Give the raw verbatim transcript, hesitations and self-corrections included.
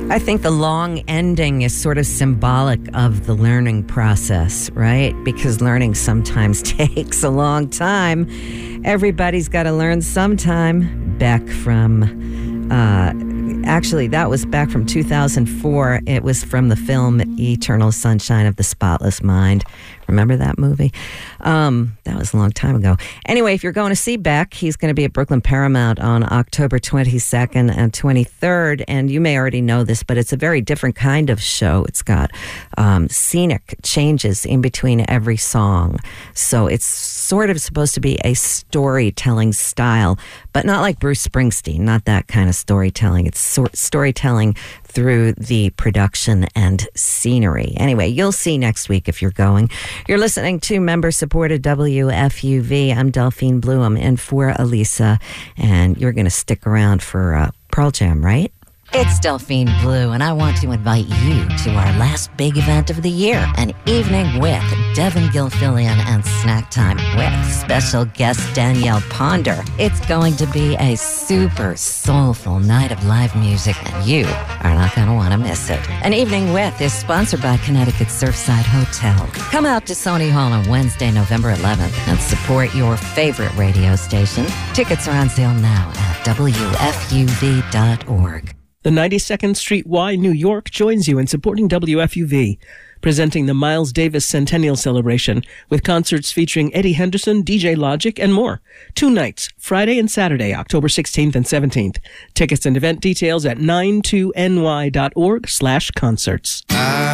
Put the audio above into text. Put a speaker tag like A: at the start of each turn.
A: I think the long ending is sort of symbolic of the learning process, right? Because learning sometimes takes a long time. Everybody's got to learn sometime. Beck from, uh, actually, that was back from two thousand four. It was from the film Eternal Sunshine of the Spotless Mind. Remember that movie? Um, that was a long time ago. Anyway, if you're going to see Beck, he's going to be at Brooklyn Paramount on October twenty-second and twenty-third. And you may already know this, but it's a very different kind of show. It's got um, scenic changes in between every song. So it's sort of supposed to be a storytelling style, but not like Bruce Springsteen, not that kind of storytelling. It's sort storytelling through the production and scenery. Anyway, you'll see next week if you're going. You're listening to member-supported W F U V. I'm Delphine Blue. I'm in for Elisa, and you're going to stick around for uh, Pearl Jam, right? It's Delphine Blue, and I want to invite you to our last big event of the year, an evening with Devin Gilfillian and Snack Time with special guest Danielle Ponder. It's going to be a super soulful night of live music, and you are not going to want to miss it. An Evening With is sponsored by Connecticut Surfside Hotel. Come out to Sony Hall on Wednesday, November eleventh, and support your favorite radio station. Tickets are on sale now at W F U V dot org.
B: The ninety-second Street Y, New York, joins you in supporting W F U V, presenting the Miles Davis Centennial Celebration with concerts featuring Eddie Henderson, D J Logic, and more. Two nights, Friday and Saturday, October sixteenth and seventeenth. Tickets and event details at ninety-two N Y dot org slash concerts.